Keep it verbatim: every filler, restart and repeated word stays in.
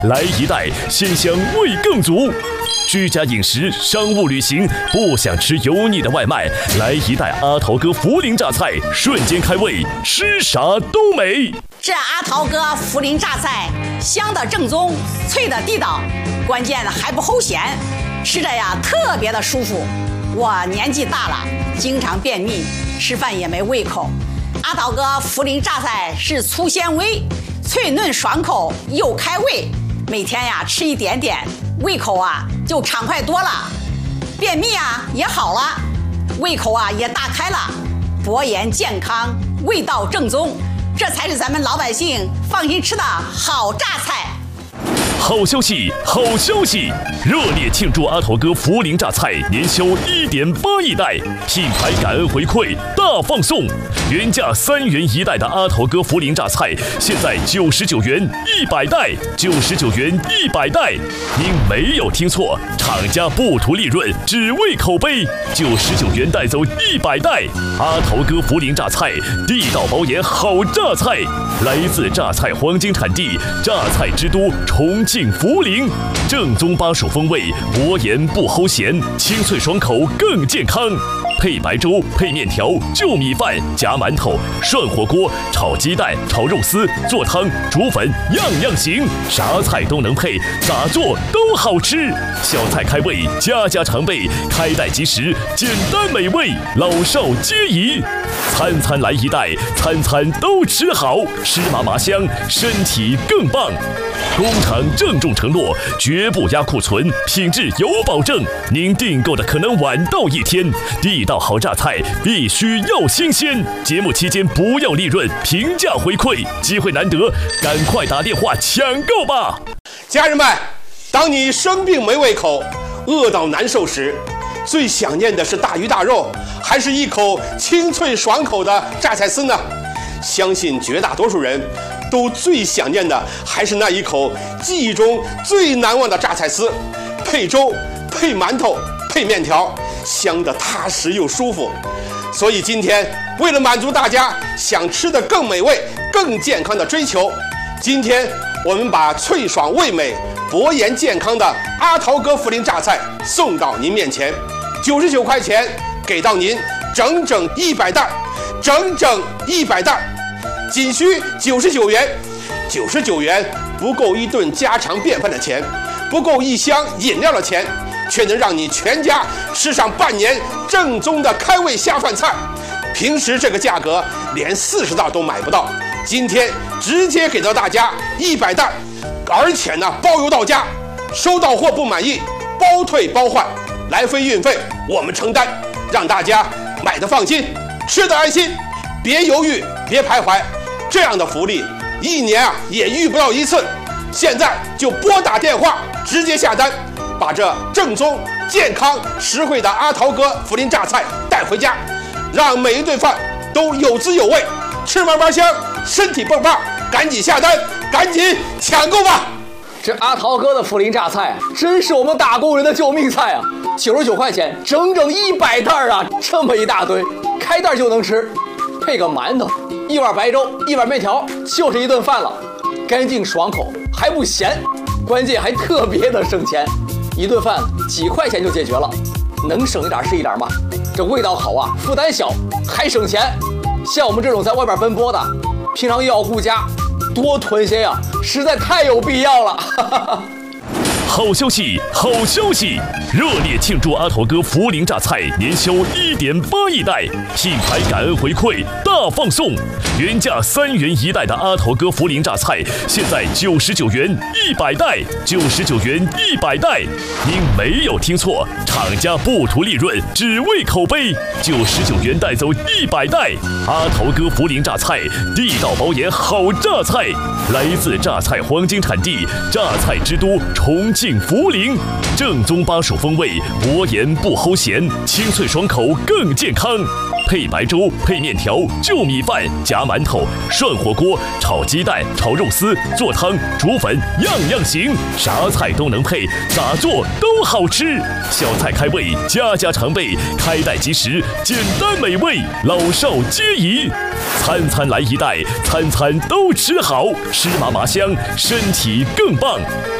来一袋，鲜香味更足。居家饮食、商务旅行，不想吃油腻的外卖，来一袋阿桃哥涪陵榨菜，瞬间开胃，吃啥都美。 这阿桃哥涪陵榨菜，香的正宗，脆的地道，关键还不齁咸，吃着呀特别的舒服。我年纪大了，经常便秘，吃饭也没胃口。阿桃哥涪陵榨菜是粗纤维，脆嫩爽口又开胃，每天呀吃一点点，胃口啊就畅快多了，便秘啊也好了，胃口啊也大开了，博颜健康，味道正宗，这才是咱们老百姓放心吃的好榨菜。 好消息，好消息！热烈庆祝阿桃哥涪陵榨菜年销一点八亿袋，品牌感恩回馈大放送。原价三元一袋的阿桃哥涪陵榨菜，现在九十九元一百袋，九十九元一百袋。您没有听错，厂家不图利润，只为口碑，九十九元带走一百袋。阿桃哥涪陵榨菜，地道保研好榨菜，来自榨菜黄金产地，榨菜之都重庆。涪陵正宗巴蜀风味，薄盐不齁咸，清脆爽口更健康。配白粥、配面条、就米饭、夹馒头、涮火锅、炒鸡蛋、炒肉丝、做汤、煮粉，样样行。啥菜都能配，咋做都好吃。小菜开胃，家家常备，开袋即食，简单美味，老少皆宜。餐餐来一袋，餐餐都吃好，吃麻麻香，身体更棒。工厂郑重承诺，绝不压库存，品质有保证。您订购的可能晚到一天，地道好榨菜必须要新鲜。节目期间不要利润，平价回馈，机会难得，赶快打电话抢购吧！ 家人们，当你生病没胃口、饿到难受时，最想念的是大鱼大肉，还是一口清脆爽口的榨菜丝呢？相信绝大多数人都最想念的还是那一口记忆中最难忘的榨菜丝，配粥、配馒头、配面条，香得踏实又舒服。所以今天为了满足大家想吃的更美味、更健康的追求，今天我们把脆爽味美、博颜健康的阿桃哥涪陵榨菜送到您面前，九十九块钱给到您整整一百袋，整整一百袋。仅需九十九元，九十九元不够一顿家常便饭的钱，不够一箱饮料的钱，却能让你全家吃上半年正宗的开胃下饭菜。平时这个价格连四十袋都买不到，今天直接给到大家一百袋，而且呢包邮到家，收到货不满意包退包换，来回运费我们承担，让大家买的放心，吃的安心，别犹豫，别徘徊。这样的福利一年啊也遇不到一次，现在就拨打电话直接下单，把这正宗、健康、实惠的阿桃哥涪陵榨菜带回家，让每一顿饭都有滋有味，吃嘛嘛香，身体蹦棒。赶紧下单，赶紧抢购吧！ 这阿桃哥的涪陵榨菜真是我们打工人的救命菜啊！九十九块钱，整整一百袋啊！这么一大堆，开袋就能吃，配个馒头。一碗白粥，一碗面条，就是一顿饭了，干净爽口，还不咸，关键还特别的省钱，一顿饭几块钱就解决了，能省一点是一点嘛。这味道好啊，负担小，还省钱。像我们这种在外边奔波的，平常又要顾家，多囤些呀，实在太有必要了。哈哈哈。 好消息，好消息！热烈庆祝阿桃哥涪陵榨菜年销一点八亿袋，品牌感恩回馈大放送。原价三元一袋的阿桃哥涪陵榨菜，现在九十九元一百袋，九十九元一百袋。您没有听错，厂家不图利润，只为口碑，九十九元带走一百袋。阿桃哥涪陵榨菜，地道保研好榨菜，来自榨菜黄金产地，榨菜之都重庆涪陵，正宗巴蜀风味，薄盐不齁咸，清脆爽口更健康。 配白粥、配面条、就米饭、夹馒头、涮火锅、炒鸡蛋、炒肉丝、做汤、煮粉，样样行，啥菜都能配，咋做都好吃。小菜开胃，家家常备，开袋即食，简单美味，老少皆宜。餐餐来一袋，餐餐都吃好，吃麻麻香，身体更棒。